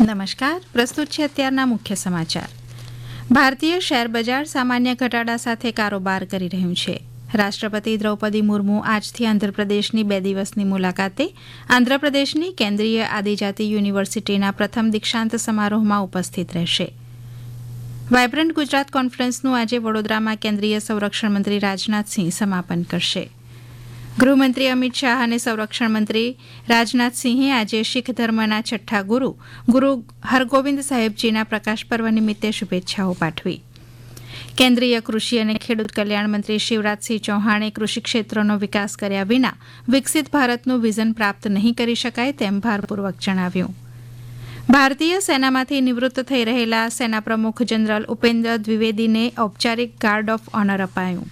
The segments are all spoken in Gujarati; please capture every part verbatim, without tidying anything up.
નમસ્કાર, પ્રસ્તુત છે અત્યારના મુખ્ય સમાચાર. ભારતીય શેર બજાર સામાન્ય ઘટાડા સાથે કારોબાર કરી રહ્યું છે. રાષ્ટ્રપતિ દ્રૌપદી મુર્મુ આજથી આંધ્રપ્રદેશની બે દિવસની મુલાકાતે આંધ્રપ્રદેશની કેન્દ્રીય આદિજાતિ યુનિવર્સિટીના પ્રથમ દીક્ષાંત સમારોહમાં ઉપસ્થિત રહેશે. વાયબ્રન્ટ ગુજરાત કોન્ફરન્સનું આજે વડોદરામાં કેન્દ્રીય સંરક્ષણ મંત્રી રાજનાથસિંહ સમાપન કરશે. ગૃહમંત્રી અમિત શાહ અને સંરક્ષણ મંત્રી રાજનાથસિંહે આજે શીખ ધર્મના છઠ્ઠા ગુરુ ગુરુ હરગોવિંદ સાહેબજીના પ્રકાશ પર્વ નિમિત્તે શુભેચ્છાઓ પાઠવી. કેન્દ્રીય કૃષિ અને ખેડૂત કલ્યાણ મંત્રી શિવરાજસિંહ ચૌહાણે કૃષિ ક્ષેત્રનો વિકાસ કર્યા વિના વિકસિત ભારતનું વિઝન પ્રાપ્ત નહીં કરી શકાય તેમ ભારપૂર્વક જણાવ્યું. ભારતીય સેનામાંથી નિવૃત્ત થઈ રહેલા સેના પ્રમુખ જનરલ ઉપેન્દ્ર દ્વિવેદીને ઔપચારિક ગાર્ડ ઓફ ઓનર અપાયું.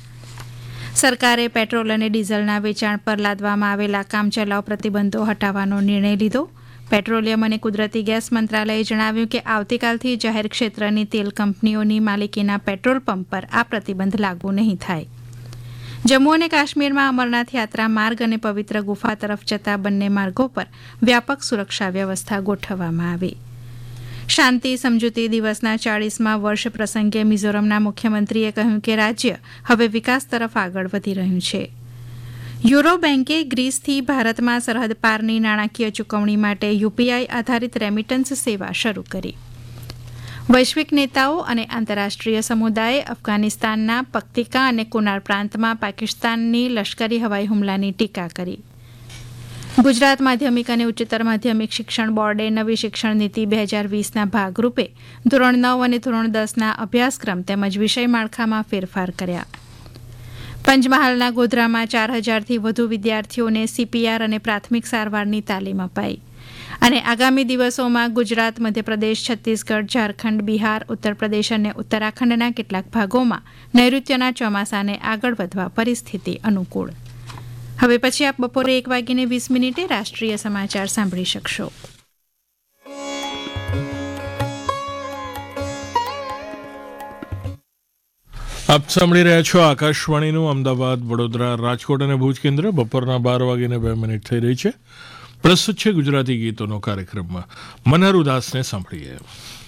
સરકારે પેટ્રોલ અને ડીઝલના વેચાણ પર લાદવામાં આવેલા કામચલાઉ પ્રતિબંધો હટાવવાનો નિર્ણય લીધો. પેટ્રોલિયમ અને કુદરતી ગેસ મંત્રાલયે જણાવ્યું કે આવતીકાલથી જાહેર ક્ષેત્રની તેલ કંપનીઓની માલિકીના પેટ્રોલ પંપ પર આ પ્રતિબંધ લાગુ નહીં થાય. જમ્મુ અને કાશ્મીરમાં અમરનાથ યાત્રા માર્ગ અને પવિત્ર ગુફા તરફ જતા બંને માર્ગો પર વ્યાપક સુરક્ષા વ્યવસ્થા ગોઠવવામાં આવી. શાંતિ સમજૂતી દિવસના ચાળીસમા વર્ષ પ્રસંગે મિઝોરમના મુખ્યમંત્રીએ કહ્યું કે રાજ્ય હવે વિકાસ તરફ આગળ વધી રહ્યું છે. યુરો બેન્કે ગ્રીસથી ભારતમાં સરહદ પારની નાણાકીય ચૂકવણી માટે યુપીઆઈ આધારિત રેમિટન્સ સેવા શરૂ કરી. વૈશ્વિક નેતાઓ અને આંતરરાષ્ટ્રીય સમુદાયે અફઘાનિસ્તાનના પક્તિકા અને કુનાર પ્રાંતમાં પાકિસ્તાનની લશ્કરી હવાઈ હુમલાની ટીકા કરી. ગુજરાત માધ્યમિક અને ઉચ્ચતર માધ્યમિક શિક્ષણ બોર્ડે નવી શિક્ષણ નીતિ બે હજાર વીસના ભાગરૂપે ધોરણ નવ અને ધોરણ દસના અભ્યાસક્રમ તેમજ વિષય માળખામાં ફેરફાર કર્યા. પંચમહાલના ગોધરામાં ચાર હજારથી વધુ વિદ્યાર્થીઓને સીપીઆર અને પ્રાથમિક સારવારની તાલીમ અપાઈ. અને આગામી દિવસોમાં ગુજરાત, મધ્યપ્રદેશ, છત્તીસગઢ, ઝારખંડ, બિહાર, ઉત્તર પ્રદેશ અને ઉત્તરાખંડના કેટલાક ભાગોમાં નૈઋત્યના ચોમાસાને આગળ વધવા પરિસ્થિતિ અનુકૂળ. હવે પછી આપ બપોરે એક વાગીને વીસ મિનિટે રાષ્ટ્રીય સમાચાર સાંભળી શકશો. આપ સાંભળી રહ્યા છો આકાશવાણીનું અમદાવાદ, વડોદરા, રાજકોટ અને ભુજ કેન્દ્ર. બપોરના બાર વાગીને બે મિનિટ થઈ રહી છે. પ્રસ્તુત છે ગુજરાતી ગીતોનો કાર્યક્રમમાં મનહર ઉદાસને સાંભળીએ.